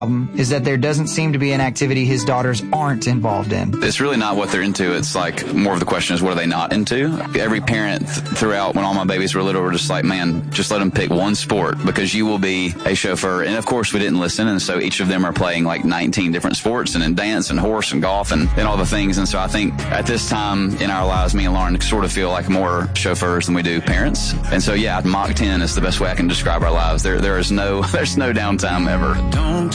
is that there doesn't seem to be an activity his daughters aren't involved in. It's really not what they're into. It's like more of the question is what are they not into? Every parent throughout when all my babies were little were just like, man, just let them pick one sport because you will be a chauffeur. And of course we didn't listen. And so each of them are playing like 19 different sports and in dance and horse and golf and all the things. And so I think at this time in our lives, me and Lauren sort of feel like more chauffeurs than we do parents. And so yeah, Mach 10 is the best way I can describe our lives. There's no downtime ever.